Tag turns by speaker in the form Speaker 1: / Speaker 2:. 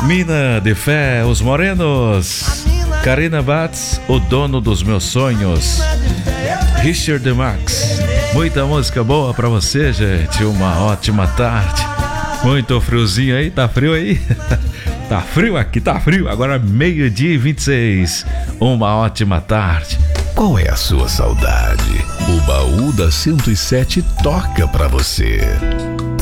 Speaker 1: Mina de Fé, Os Morenos. Karina Batz, O Dono dos Meus Sonhos. Richard Max. Muita música boa pra você, gente. Uma ótima tarde. Muito friozinho aí, tá frio aí? Tá frio aqui, tá frio. Agora 12h26. Uma ótima tarde.
Speaker 2: Qual é a sua saudade? O baú da 107 toca pra você.